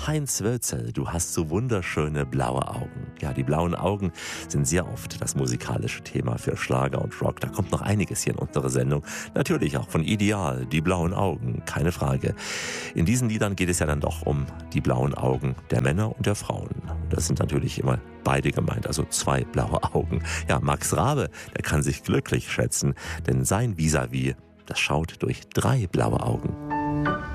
Heinz Wölzel, du hast so wunderschöne blaue Augen. Ja, die blauen Augen sind sehr oft das musikalische Thema für Schlager und Rock. Da kommt noch einiges hier in unsere Sendung. Natürlich auch von Ideal, die blauen Augen, keine Frage. In diesen Liedern geht es ja dann doch um die blauen Augen der Männer und der Frauen. Das sind natürlich immer beide gemeint, also zwei blaue Augen. Ja, Max Rabe, der kann sich glücklich schätzen, denn sein Vis-à-vis, das schaut durch drei blaue Augen.